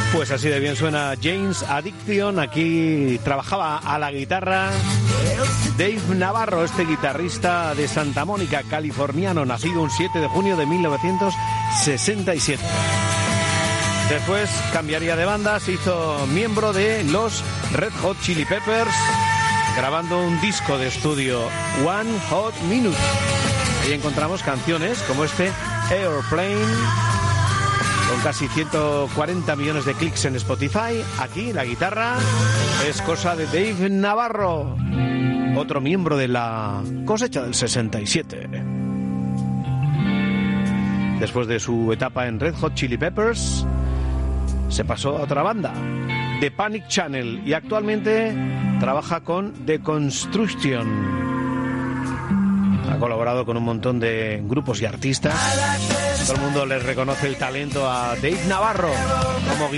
Pues así de bien suena Jane's Addiction. Aquí trabajaba a la guitarra Dave Navarro, este guitarrista de Santa Mónica, californiano, nacido un 7 de junio de 1967. Después cambiaría de banda, se hizo miembro de los Red Hot Chili Peppers, grabando un disco de estudio, One Hot Minute. Ahí encontramos canciones como este Airplane, con casi 140 millones de clics en Spotify. Aquí la guitarra es cosa de Dave Navarro, otro miembro de la cosecha del 67. Después de su etapa en Red Hot Chili Peppers, se pasó a otra banda, The Panic Channel, y actualmente trabaja con The Construction. Ha colaborado con un montón de grupos y artistas. Todo el mundo les reconoce el talento a Dave Navarro como